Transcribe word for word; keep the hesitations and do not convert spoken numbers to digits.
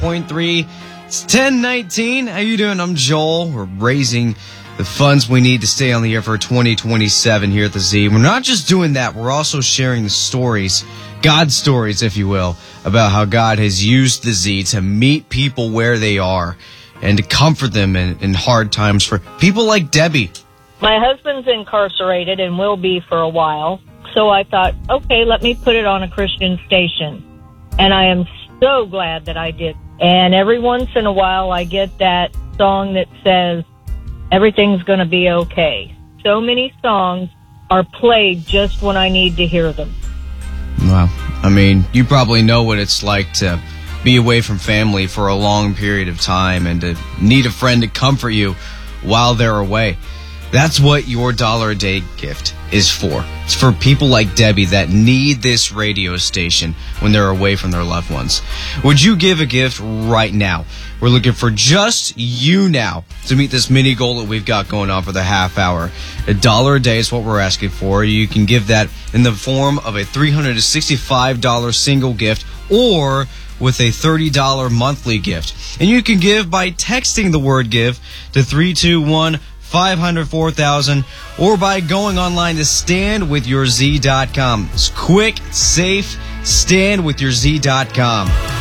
point three. It's ten nineteen. How you doing? I'm Joel. We're raising the funds we need to stay on the air for twenty twenty-seven here at the Z. We're not just doing that. We're also sharing the stories, God stories, if you will, about how God has used the Z to meet people where they are and to comfort them in, in hard times for people like Debbie. My husband's incarcerated and will be for a while. So I thought, okay, let me put it on a Christian station. And I am so glad that I did. And every once in a while I get that song that says, everything's going to be okay. So many songs are played just when I need to hear them. Well, I mean, you probably know what it's like to be away from family for a long period of time and to need a friend to comfort you while they're away. That's what your dollar a day gift is for. It's for people like Debbie that need this radio station when they're away from their loved ones. Would you give a gift right now? We're looking for just you now to meet this mini goal that we've got going on for the half hour. A dollar a day is what we're asking for. You can give that in the form of a three hundred sixty-five dollars single gift or with a thirty dollars monthly gift. And you can give by texting the word give to three two one, five hundred, four thousand or by going online to stand with your z dot com. It's quick, safe, stand with your z dot com.